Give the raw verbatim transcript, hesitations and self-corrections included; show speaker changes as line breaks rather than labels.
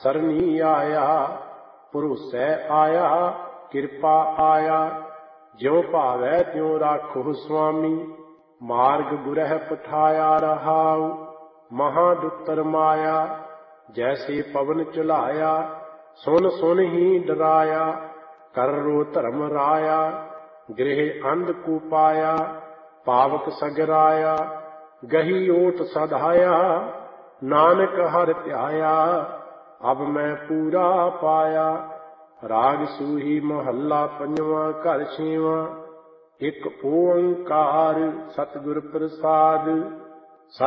सरनी आया, भरोसै आया, किरपा आया। ज्यों भावै त्यों राखो स्वामी, मार्ग गुरह पठाया रहाऊ। महादुत्तर माया, जैसे पवन चलाया, सुन सुन ही डराया। कर रो धर्म राया, गृह अंध को पाया। पावक सगराया, गही ओट सधाया। नानक हर ध्याया, अब मैं पूरा पाया। राग सूही महला पंजवा, घर छेवां। एक ओंकार सतगुर प्रसाद।